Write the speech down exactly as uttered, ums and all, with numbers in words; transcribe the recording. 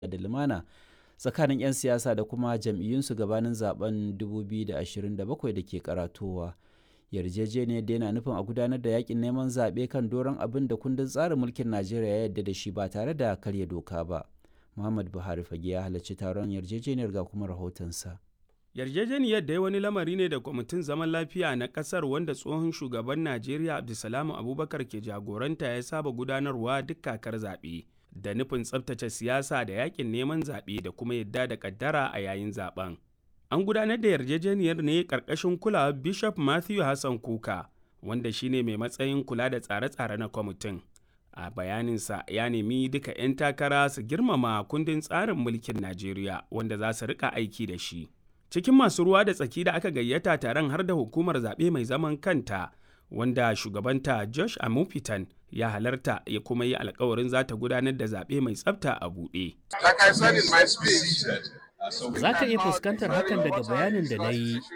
da lumana tsakanin 'yan siyasa da kuma jam'iyyunsu gabanin zaben dubu biyu da ashirin da bakwai da ke karatowa. Yarjejeniyar da yana nufin a gudanar da yakin neman zaɓe kan doron abin da kundin tsarin mulkin Najeriya ya yarda da shi ba tare da karya doka ba. Muhammad Buhari fage ya halarci taron yarjejeniyar ga kuma rahotonsa. Yarjejeniyar dai wani lamari ne da kwamitin zaman lafiya na ƙasar wanda tsohon shugaban Najeriya Abdulsalam Abubakar ke jagoranta ya saba gudanarwa duk kakar zaɓe da nufin tsabtace siyasa da yakin neman zaɓe da kuma yadda da ƙaddara a yayin zaɓen. An gudanar da yarjejeniyar ne ƙarƙashin kulawar Bishop Matthew Hassan Kuka, wanda shine mai matsayin kula da tsare-tsare na kwamitin. A bayaninsa ya nemi duka 'yan takara su girmama kundin tsarin mulkin Najeriya wanda za su riƙa aiki da shi. Cikin masu ruwa da tsaki da aka gayyata taron har da hukumar zaɓe mai zaman kanta, wanda shugabanta Josh Amupitan ya halarta ya kuma yi alkawarin za ta gudanar da zaɓe mai tsafta a buɗe. Za ka iya fuskantar hakan daga bayanin da na yi.